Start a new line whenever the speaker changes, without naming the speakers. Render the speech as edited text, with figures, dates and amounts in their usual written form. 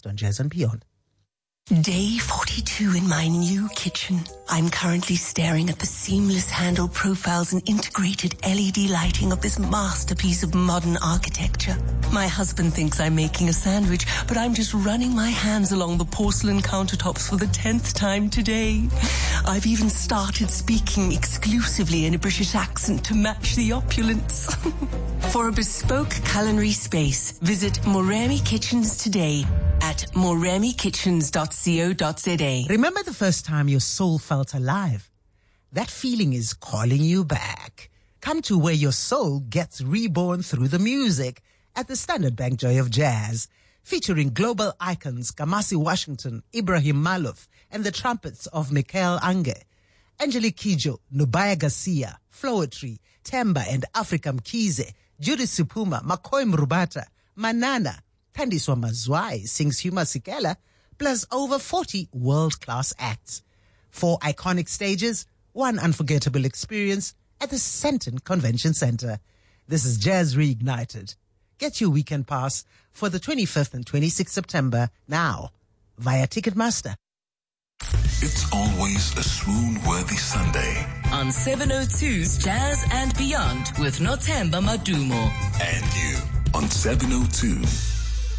next on Jazz and Beyond.
Day 42 in my new kitchen. I'm currently staring at the seamless handle profiles and integrated LED lighting of this masterpiece of modern architecture. My husband thinks I'm making a sandwich, but I'm just running my hands along the porcelain countertops for the 10th time today. I've even started speaking exclusively in a British accent to match the opulence. For a bespoke culinary space, visit Moremi Kitchens today at moremikitchens.co.za.
Remember the first time your soul felt alive? That feeling is calling you back. Come to where your soul gets reborn through the music at the Standard Bank Joy of Jazz, featuring global icons Kamasi Washington, Ibrahim Malouf, and the trumpets of Michael Ange, Angelique Kidjo, Nubaya Garcia, Flowetry, Temba and Africa Mkize, Judith Supuma, Makoy Mrubata, Manana, Thandiswa Mazwai sings Huma Sikela, plus over 40 world-class acts. 4 iconic stages, 1 unforgettable experience at the Sandton Convention Center. This is Jazz Reignited. Get your weekend pass for the 25th and 26th September now via Ticketmaster.
It's always a swoon-worthy Sunday.
On 702's Jazz and Beyond with Nothemba Madumo.
And you on 702